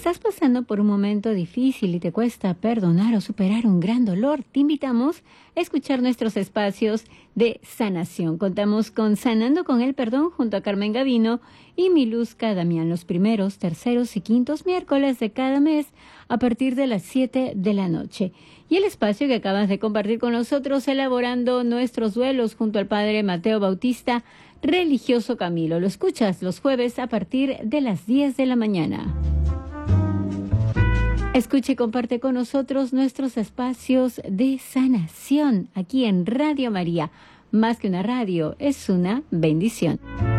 ¿Estás pasando por un momento difícil y te cuesta perdonar o superar un gran dolor? Te invitamos a escuchar nuestros espacios de sanación. Contamos con Sanando con el Perdón junto a Carmen Gavino y Miluska Damián los primeros, terceros y quintos miércoles de cada mes a partir de las 7 de la noche. Y el espacio que acabas de compartir con nosotros elaborando nuestros duelos junto al padre Mateo Bautista, religioso Camilo. Lo escuchas los jueves a partir de las 10 de la mañana. Escucha y comparte con nosotros nuestros espacios de sanación aquí en Radio María. Más que una radio, es una bendición.